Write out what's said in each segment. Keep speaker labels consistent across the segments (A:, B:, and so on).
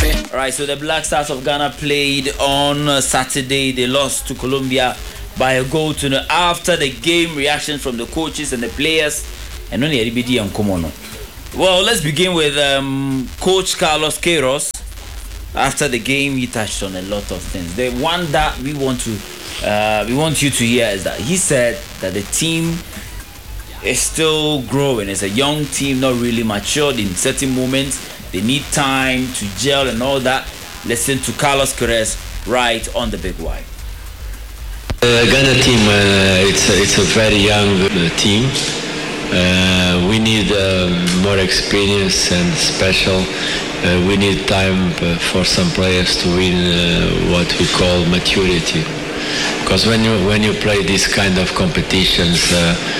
A: Right, so the Black Stars of Ghana played on Saturday. They lost to Colombia by a goal to nil. After the game, reactions from the coaches and the players. And only everybody and Komono. Well, let's begin with Coach Carlos Queiroz. After the game, he touched on a lot of things. The one that we want you to hear is that he said that the team is still growing. It's a young team, not really matured in certain moments. They need time to gel and all that. Listen to Carlos Queiroz right on the Big Y.
B: Ghana team, it's a very young team. We need more experience and special. We need time for some players to win what we call maturity. Because when you play this kind of competitions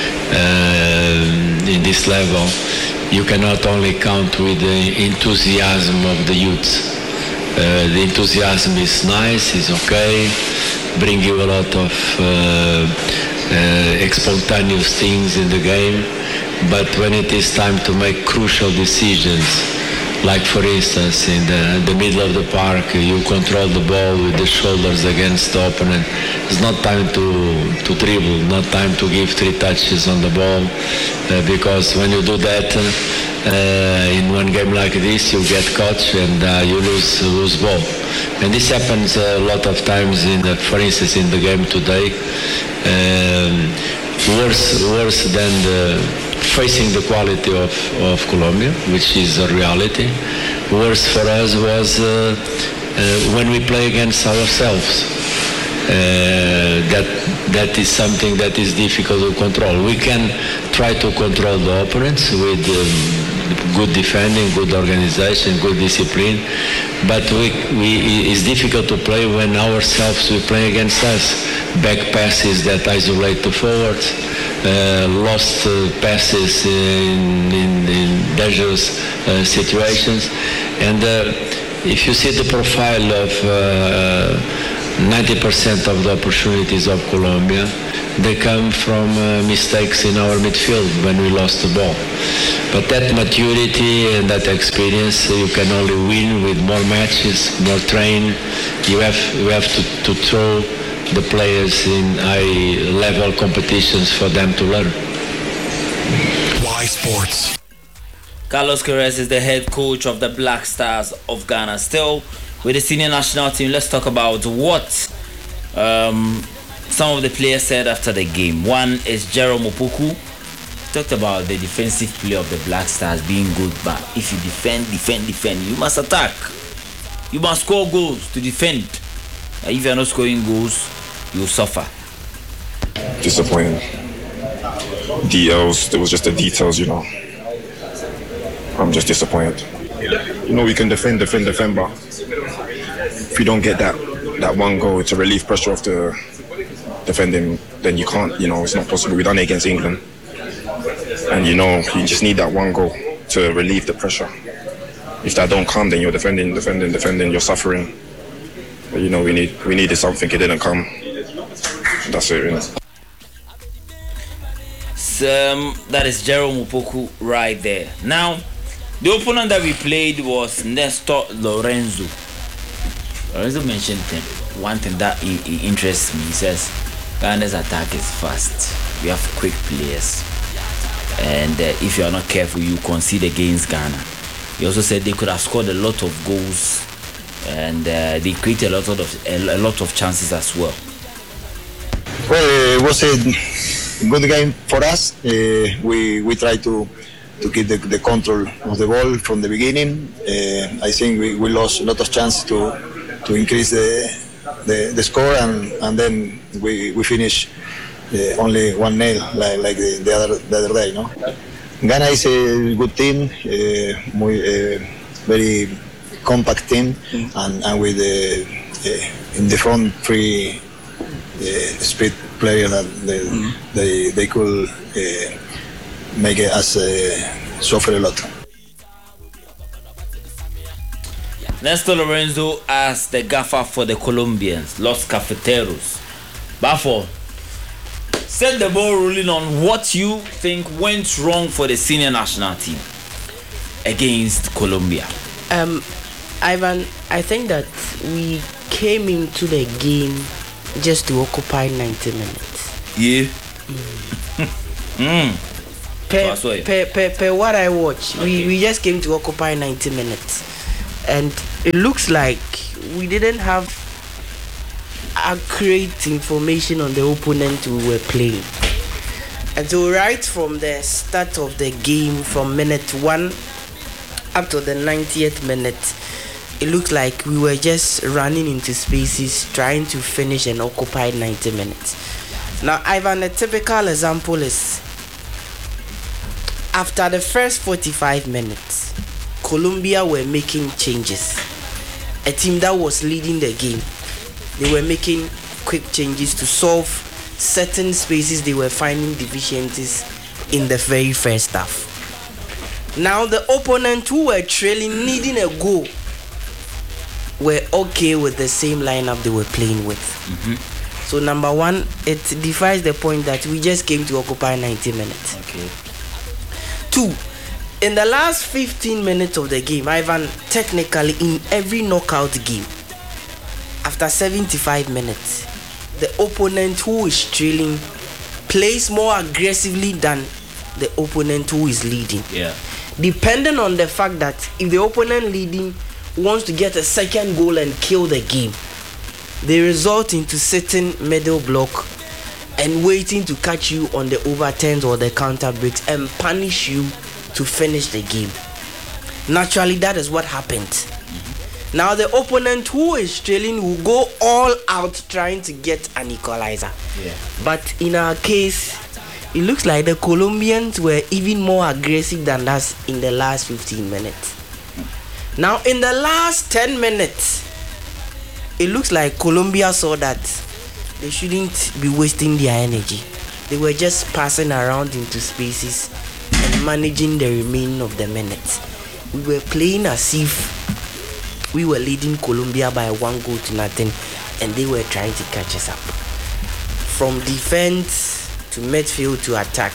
B: in this level, you cannot only count with the enthusiasm of the youths. The enthusiasm is nice, is okay, bring you a lot of spontaneous things in the game, but when it is time to make crucial decisions, like for instance in the middle of the park, you control the ball with the shoulders against the opponent. It's not time to dribble, not time to give 3 touches on the ball, because when you do that in one game like this, you get caught and you lose ball. And this happens a lot of times for instance in the game today. Worse than facing the quality of Colombia, which is a reality. Worse for us was when we play against ourselves. That is something that is difficult to control. We can try to control the opponents with good defending, good organization, good discipline, but it's difficult to play when ourselves we play against us. Back passes that isolate the forwards, lost passes in dangerous situations, and if you see the profile of 90% of the opportunities of Colombia, they come from mistakes in our midfield when we lost the ball. But that maturity and that experience, you can only win with more matches, more train. You have to throw the players in high-level competitions for them to learn.
C: Y Sports.
A: Carlos Queiroz is the head coach of the Black Stars of Ghana. Still with the senior national team, let's talk about what some of the players said after the game. One is Jerome Opoku. Talked about the defensive play of the Black Stars being good, but if you defend, you must attack. You must score goals to defend. If you are not scoring goals, you will suffer.
D: Disappointing. DLs, it was just the details, I'm just disappointed. We can defend, but if you don't get that one goal to relieve pressure off the defending, then you can't, it's not possible. We've done it against England. And you just need that one goal to relieve the pressure. If that don't come, then you're defending, you're suffering. But we needed something, it didn't come. That's it,
A: that is Jerome Opoku right there. Now, the opponent that we played was Nestor Lorenzo. Lorenzo mentioned one thing that interests me. He says Ghana's attack is fast. We have quick players, and if you are not careful, you concede against Ghana. He also said they could have scored a lot of goals, and they created a lot of chances as well.
E: Well, it was a good game for us. We tried to keep the control of the ball from the beginning. I think we lost a lot of chances to increase the score, and then we finished only 1-0 like the other day. No, Ghana is a good team, very compact team, and with in the front 3 speed players that they could make us suffer a lot.
A: Nestor Lorenzo as the gaffer for the Colombians, Los Cafeteros. Bafo, set the ball rolling on what you think went wrong for the senior national team against Colombia.
F: Ivan, I think that we came into the game just to occupy 90 minutes.
A: Yeah.
F: Per what I watched, we just came to occupy 90 minutes. And it looks like we didn't have accurate information on the opponent we were playing. And so right from the start of the game, from minute 1 up to the 90th minute, it looked like we were just running into spaces, trying to finish and occupy 90 minutes. Now, Ivan, a typical example is after the first 45 minutes, Colombia were making changes. A team that was leading the game, they were making quick changes to solve certain spaces they were finding deficiencies in the very first half. Now, the opponent who were trailing, needing a goal, were okay with the same lineup they were playing with. So number one, it defies the point that we just came to occupy 90 minutes.
A: Okay.
F: 2, in the last 15 minutes of the game, Ivan, technically in every knockout game, after 75 minutes, the opponent who is trailing plays more aggressively than the opponent who is leading.
A: Yeah.
F: Depending on the fact that if the opponent leading wants to get a second goal and kill the game, they result into sitting middle block and waiting to catch you on the overturns or the counter breaks and punish you to finish the game. Naturally, that is what happened. Now the opponent who is trailing will go all out trying to get an equalizer.
A: Yeah.
F: But in our case, it looks like the Colombians were even more aggressive than us in the last 15 minutes. Now, in the last 10 minutes, it looks like Colombia saw that they shouldn't be wasting their energy. They were just passing around into spaces and managing the remaining of the minutes. We were playing as if we were leading Colombia by 1-0, and they were trying to catch us up. From defense to midfield to attack,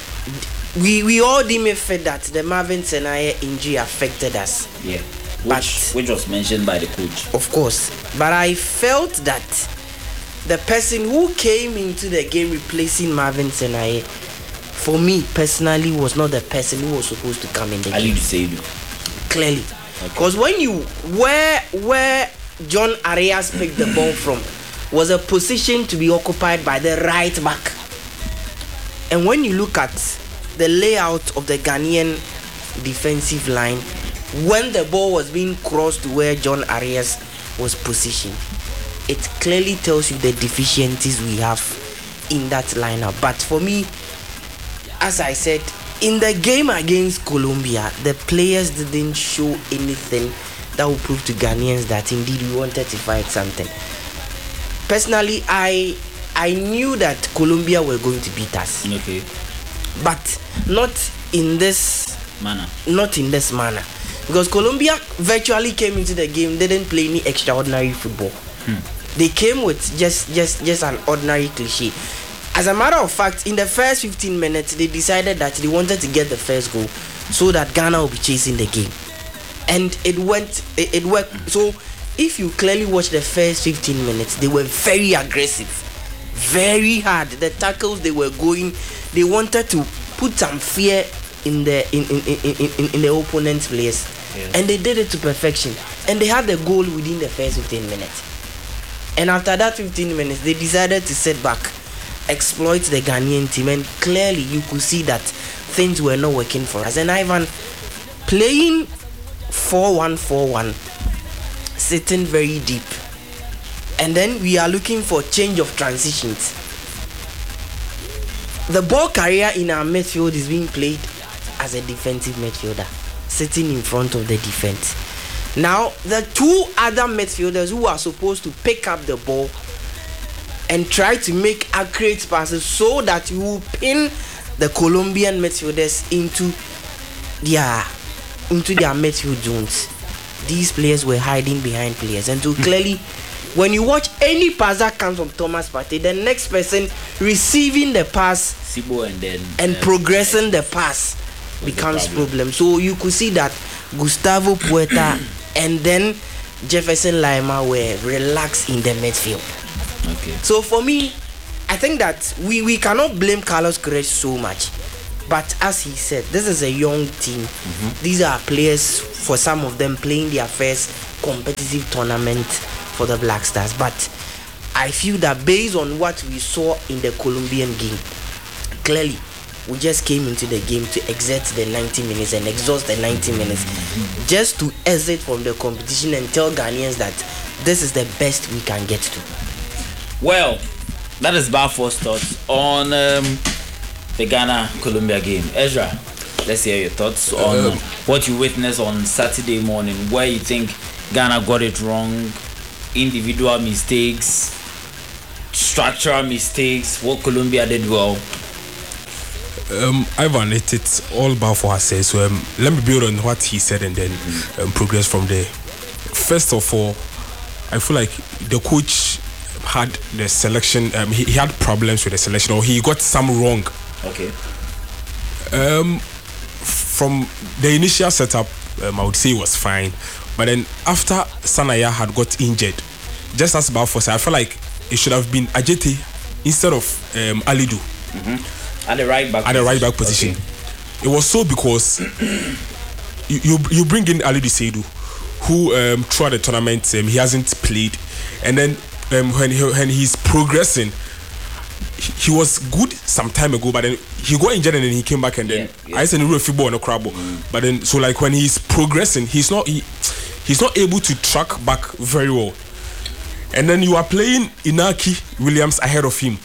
F: we all deem it fair that the Marvin Senaya injury affected us.
A: Yeah. Which was mentioned by the coach.
F: Of course. But I felt that the person who came into the game replacing Marvin Senaya, for me personally, was not the person who was supposed to come in the game.
A: Ali Seidu.
F: Clearly. Because when you where John Arias picked the ball from was a position to be occupied by the right back. And when you look at the layout of the Ghanaian defensive line, when the ball was being crossed to where John Arias was positioned, it clearly tells you the deficiencies we have in that lineup. But for me, as I said, in the game against Colombia, the players didn't show anything that would prove to Ghanaians that indeed we wanted to fight something. Personally, I knew that Colombia were going to beat us.
A: Okay.
F: But not in this
A: manner.
F: Because Colombia virtually came into the game, didn't play any extraordinary football. They came with just an ordinary cliche. As a matter of fact, in the first 15 minutes, they decided that they wanted to get the first goal so that Ghana will be chasing the game. And it worked. So if you clearly watch the first 15 minutes, they were very aggressive, very hard. The tackles they were going, they wanted to put some fear in the opponent's players. Yes. And they did it to perfection. And they had the goal within the first 15 minutes. And after that 15 minutes, they decided to sit back, exploit the Ghanaian team, and clearly you could see that things were not working for us. And Ivan, playing 4-1-4-1, sitting very deep, and then we are looking for change of transitions. The ball carrier in our midfield is being played as a defensive midfielder, sitting in front of the defense. Now, the two other midfielders who are supposed to pick up the ball and try to make accurate passes so that you will pin the Colombian midfielders into their midfield zones. These players were hiding behind players. And so clearly, when you watch any pass that comes from Thomas Partey, the next person receiving the pass
A: Sibo and
F: progressing the pass becomes problem. So you could see that Gustavo Puerta and then Jefferson Lima were relaxed in the midfield.
A: Okay.
F: So for me, I think that we cannot blame Carlos Queiroz so much. But as he said, this is a young team. These are players, for some of them, playing their first competitive tournament for the Black Stars. But I feel that based on what we saw in the Colombian game, clearly we just came into the game to exert the 90 minutes and exhaust the 90 minutes just to exit from the competition and tell Ghanaians that this is the best we can get to.
A: Well, that is Balfour's thoughts on the Ghana-Colombia game. Ezra, let's hear your thoughts on what you witnessed on Saturday morning, where you think Ghana got it wrong, individual mistakes, structural mistakes, what Colombia did well.
G: Ivan, it's all Balfour has said, so let me build on what he said and then progress from there. First of all, I feel like the coach had the selection, he had problems with the selection, or he got some wrong.
A: Okay.
G: From the initial setup, I would say it was fine, but then after Sanaya had got injured, just as Balfour said, I feel like it should have been Ajete instead of Alidu.
A: At the right back
G: position.
A: Okay.
G: It was so because you bring in Alidu Seidu, who throughout the tournament he hasn't played, and then when he's progressing, he was good some time ago, but then he got injured and then he came back, and then I said football no crab. But then so like when he's progressing, he's not able to track back very well, and then you are playing Inaki Williams ahead of him,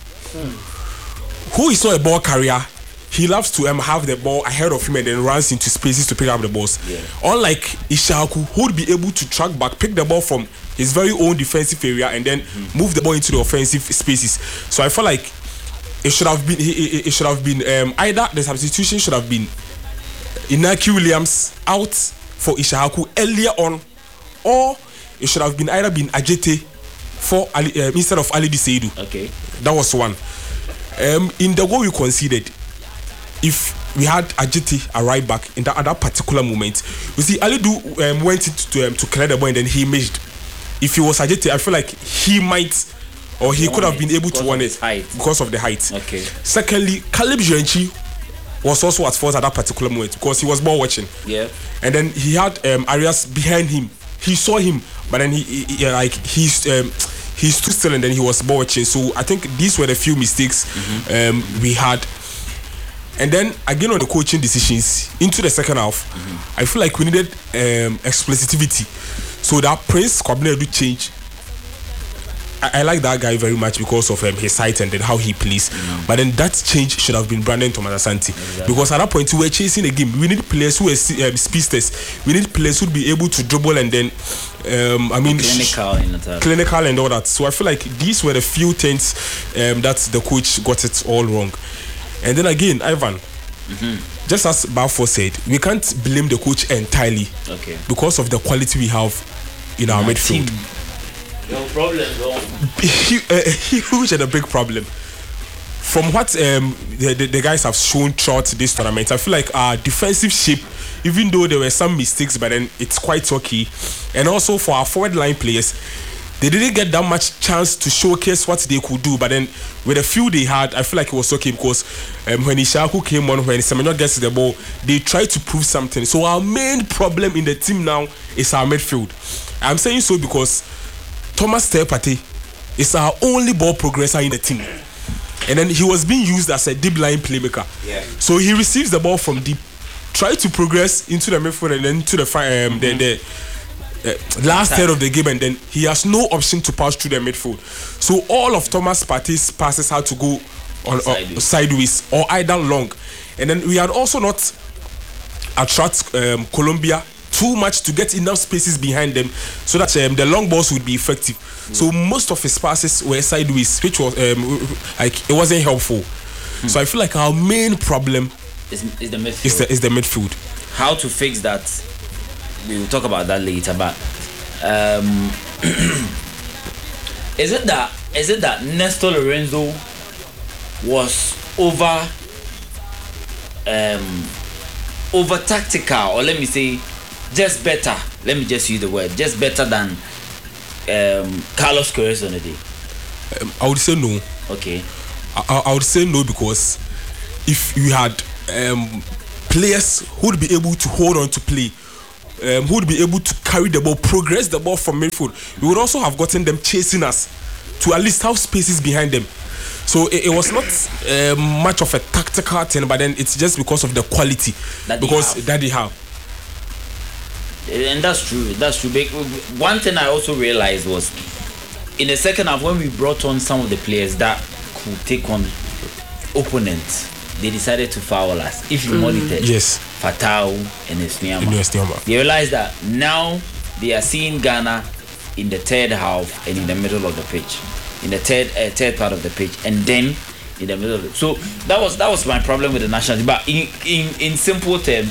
G: who is not a ball carrier. He loves to have the ball ahead of him and then runs into spaces to pick up the balls. Unlike Ishaku, who would be able to track back, pick the ball from his very own defensive area and then move the ball into the offensive spaces. So I feel like it should have been either the substitution should have been Inaki Williams out for Ishaku earlier on, or it should have been either been Ajete for instead of Ali Seidu.
A: Okay,
G: that was one. In the goal we conceded, if we had Ajete a right back in that at that particular moment, you see Alidu went to clear the ball and then he missed. If he was Ajete, I feel like he might, or he could have been able to win it because of the height.
A: Okay.
G: Secondly, Caleb Juenchi was also at fault at that particular moment because he was ball watching.
A: Yeah.
G: And then he had Arias behind him. He saw him, but then he stood still and then he was ball watching. So I think these were the few mistakes we had. And then again on the coaching decisions into the second half, I feel like we needed explosivity. So that Prince Kwabena do change. I like that guy very much because of his height and then how he plays. But then that change should have been Brandon Thomas Asante. Because at that point we were chasing the game. We need players who are speedsters. We need players who would be able to dribble and then clinical and all that. So I feel like these were the few things that the coach got it all wrong. And then again, Ivan, just as Balfour said, we can't blame the coach entirely because of the quality we have in our midfield.
A: No problem, though.
G: Huge and a big problem. From what the guys have shown throughout this tournament, I feel like our defensive shape, even though there were some mistakes, but then it's quite okay. And also for our forward line players, they didn't get that much chance to showcase what they could do, but then with a few they had, I feel like it was okay because when Ishaku came on, when Semenyo gets the ball, they tried to prove something. So our main problem in the team now is our midfield. I'm saying so because Thomas Tepate is our only ball progressor in the team. And then he was being used as a deep line playmaker. So he receives the ball from deep, tries to progress into the midfield and then to the last third of the game, and then he has no option to pass through the midfield. So all of Thomas Partey's passes had to go on sideways or either long. And then we had also not attract Colombia too much to get enough spaces behind them so that the long balls would be effective. So most of his passes were sideways, which was like it wasn't helpful. So I feel like our main problem
A: is the midfield.
G: Is the midfield.
A: How to fix that? We will talk about that later, but is it that Nestor Lorenzo was over tactical, or let me say just better let me just use the word, just better than Carlos Queiroz on the day?
G: I would say no.
A: Okay.
G: I would say no, because if you had players who would be able to hold on to play, who would be able to carry the ball, progress the ball from midfield, we would also have gotten them chasing us to at least have spaces behind them. So it was not much of a tactical thing, but then it's just because of the quality that they have.
A: And that's true. One thing I also realized was in the second half, when we brought on some of the players that could take on opponents, they decided to foul us. If you monitored,
G: yes,
A: Fatau and Esniama, they realized that now they are seeing Ghana in the third half and in the middle of the pitch, in the third part of the pitch, and then in the middle of it. So that was my problem with the national team. But in simple terms,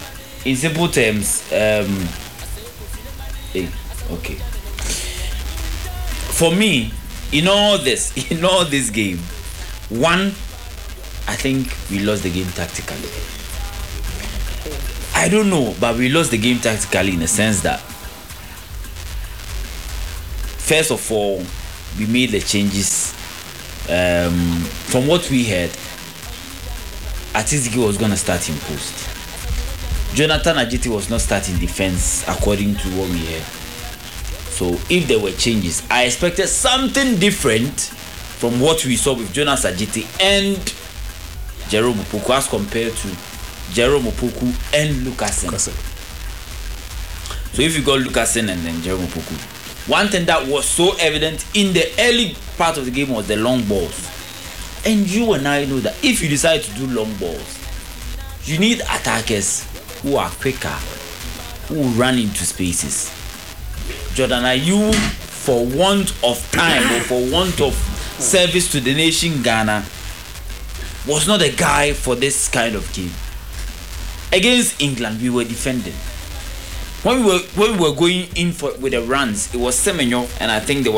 A: okay. For me, in all this game, one, I think we lost the game tactically. I don't know, but we lost the game tactically in the sense that, first of all, we made the changes. From what we heard, Atiziki was going to start in post. Jonathan Ajiti was not starting defense according to what we heard. So if there were changes, I expected something different from what we saw with Jonas Ajiti and Jerome Opoku as compared to Jerome Opoku and Lucasen. So if you got Lucasen and then Jerome Opoku, one thing that was so evident in the early part of the game was the long balls. And you and I know that if you decide to do long balls, you need attackers who are quicker, who run into spaces. Jordan Ayew, for want of time or for want of service to the nation Ghana, was not a guy for this kind of game. Against England, we were defending. When we were going in with the runs, it was Semenyo and I think the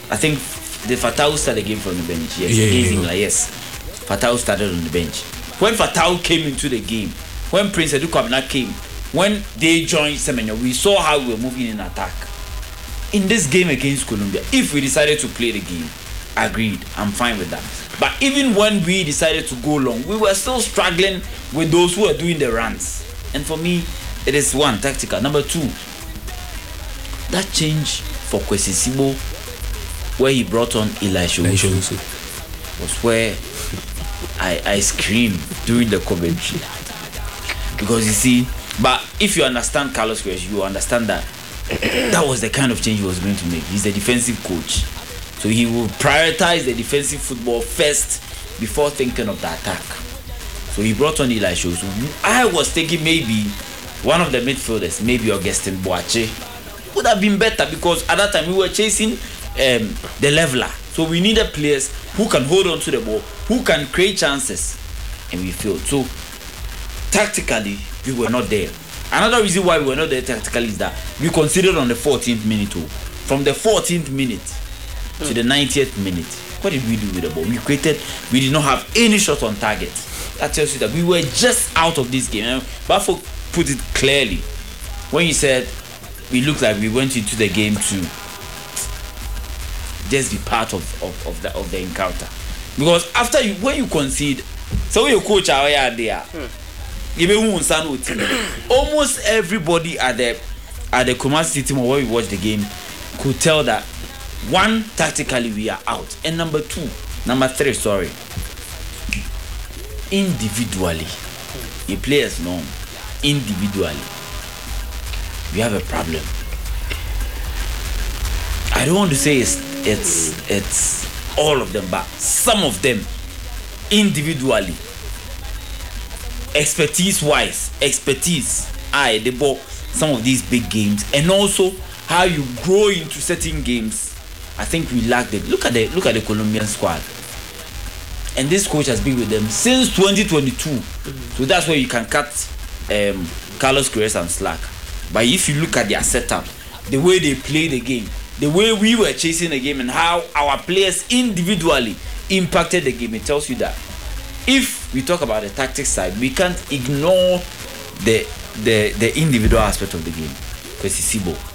A: Fatau started the game from the bench. Yes, against England. Yes, Fatau started on the bench. When Fatau came into the game, when Prince Edu Kwabena came, when they joined Semenyo, we saw how we were moving in attack. In this game against Colombia, if we decided to play the game, agreed, I'm fine with that. But even when we decided to go long, we were still struggling with those who were doing the runs. And for me, it is one, tactical. Number two, that change for Kwesi Sibo, where he brought on Elisha was where I screamed during the commentary. Because you see, but if you understand Carlos Queiroz, you understand that that was the kind of change he was going to make. He's a defensive coach, so he will prioritize the defensive football first before thinking of the attack. So he brought on Elisha. So I was thinking maybe one of the midfielders, maybe Augustin Boache, would have been better, because at that time we were chasing the leveler. So we needed players who can hold on to the ball, who can create chances, and we failed. So tactically, we were not there. Another reason why we were not there tactically is that we considered on the 14th minute. From the 14th minute to the 90th minute, what did we do with the ball? We did not have any shot on target. That tells you that we were just out of this game. Bafo put it clearly when he said we looked like we went into the game to just be part of the encounter. Because when you concede, so your coach are there. Almost everybody at the Kumasi team, or when we watched the game, could tell that one, tactically we are out, and number three, individually, the players know individually we have a problem. I don't want to say it's all of them, but some of them individually, expertise, they bought some of these big games, and also how you grow into certain games. I think we lacked it. Look at the Colombian squad, and this coach has been with them since 2022. So that's where you can cut Carlos Queiroz some slack. But if you look at their setup, the way they play the game, the way we were chasing the game, and how our players individually impacted the game, it tells you that if we talk about the tactics side, we can't ignore the individual aspect of the game. Kwesi Sibo.